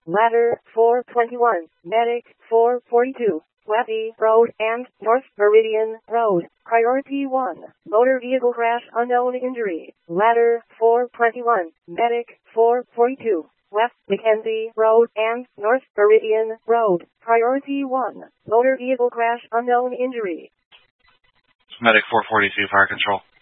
Ladder 421, Medic 442, Westy Road and North Meridian Road. Priority 1, motor vehicle crash, unknown injury. Ladder 421, Medic 442, West Mackenzie Road and North Meridian Road. Priority 1, motor vehicle crash, unknown injury. Medic 442, fire control.